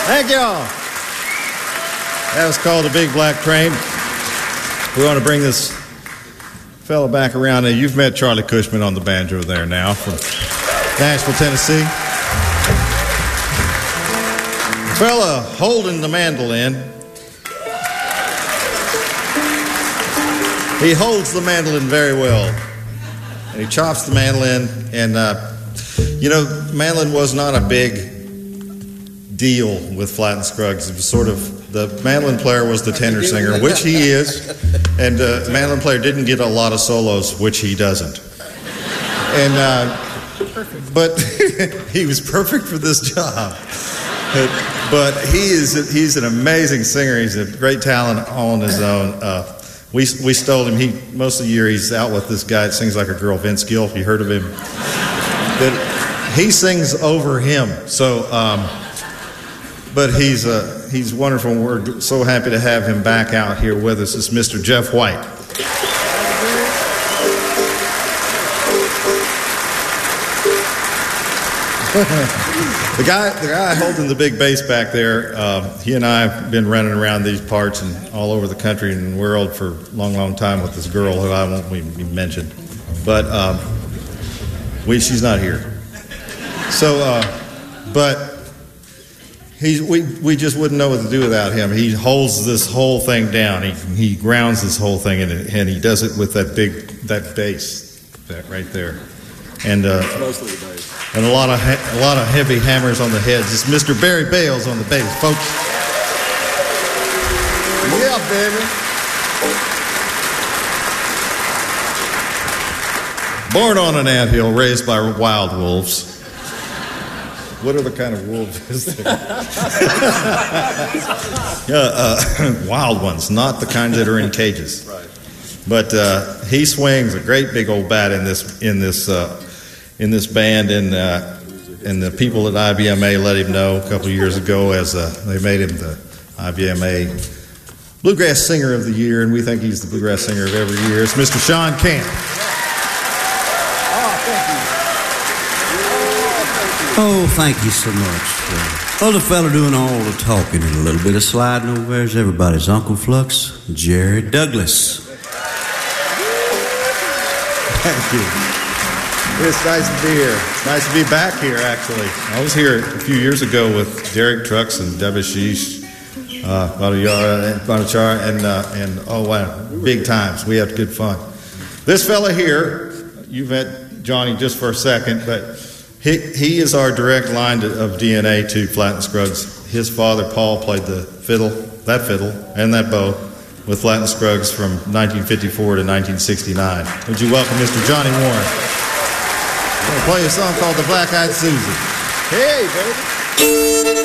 Thank y'all. That was called The Big Black Train. We want to bring this fellow back around. Now, you've met Charlie Cushman on the banjo there now from Nashville, Tennessee. The fella holding the mandolin. He holds the mandolin very well. And he chops the mandolin. And, mandolin was not a big deal with Flatt and Scruggs. It was sort of, the mandolin player was the tenor singer, which he is. And the mandolin player didn't get a lot of solos, which he doesn't. And, but he was perfect for this job. But he's an amazing singer. He's a great talent on his own. We stole him. Most of the year he's out with this guy that sings like a girl, Vince Gill. If you heard of him, that he sings over him. So, but he's wonderful. And we're so happy to have him back out here with us. It's Mr. Jeff White. The guy holding the big bass back there, he and I have been running around these parts and all over the country and the world for a long, long time with this girl who I won't even mention. But she's not here. So, but we just wouldn't know what to do without him. He holds this whole thing down. He grounds this whole thing, and he does it with that bass, that right there. And mostly the bass. And a lot of heavy hammers on the heads. It's Mr. Barry Bales on the bass, folks. Yeah, baby. Born on an anthill, raised by wild wolves. What other kind of wolves is there? Wild ones, not the kinds that are in cages. Right. But he swings a great big old bat in this band, and the people at IBMA let him know a couple of years ago as they made him the IBMA Bluegrass Singer of the Year, and we think he's the Bluegrass Singer of every year. It's Mr. Sean Camp. Oh, thank you so much. Well, the fella doing all the talking and a little bit of sliding over there is everybody's Uncle Flux, Jerry Douglas. Thank you. It's nice to be here. It's nice to be back here, actually. I was here a few years ago with Derek Trucks and Devashish, Banachar, and oh wow, big times. We had good fun. This fella here, you've met Johnny just for a second, but he is our direct line of DNA to Flatt and Scruggs. His father, Paul, played the fiddle, and that bow with Flatt and Scruggs from 1954 to 1969. Would you welcome Mr. Johnny Warren? I'm going to play a song called The Black Eyed Susan. Hey, baby.